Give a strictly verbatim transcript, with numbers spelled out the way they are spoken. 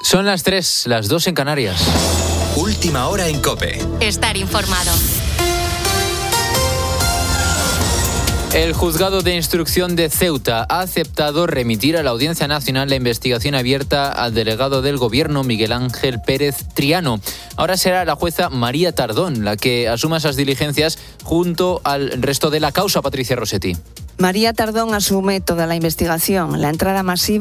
Son las tres, las dos en Canarias. Última hora en COPE. Estar informado. El juzgado de instrucción de Ceuta ha aceptado remitir a la Audiencia Nacional la investigación abierta al delegado del Gobierno, Miguel Ángel Pérez Triano. Ahora será la jueza María Tardón la que asuma esas diligencias junto al resto de la causa. Patricia Rossetti. María Tardón asume toda la investigación. La entrada masiva